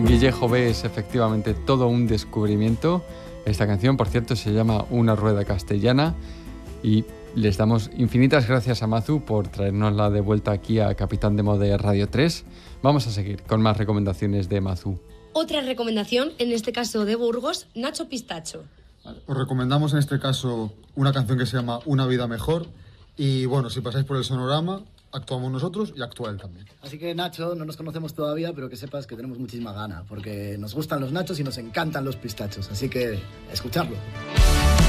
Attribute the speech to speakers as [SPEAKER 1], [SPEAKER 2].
[SPEAKER 1] Guille Jové es efectivamente todo un descubrimiento. Esta canción, por cierto, se llama Una rueda castellana y les damos infinitas gracias a Mazu por traernosla de vuelta aquí a Capitán Demo de Radio 3. Vamos a seguir con más recomendaciones de Mazu.
[SPEAKER 2] Otra recomendación, en este caso de Burgos, Nacho Pistacho.
[SPEAKER 3] Os recomendamos en este caso una canción que se llama Una vida mejor y bueno, si pasáis por el Sonorama, actuamos nosotros y actúa él también.
[SPEAKER 4] Así que Nacho, no nos conocemos todavía, pero que sepas que tenemos muchísima gana, porque nos gustan los nachos y nos encantan los pistachos, así que escucharlo.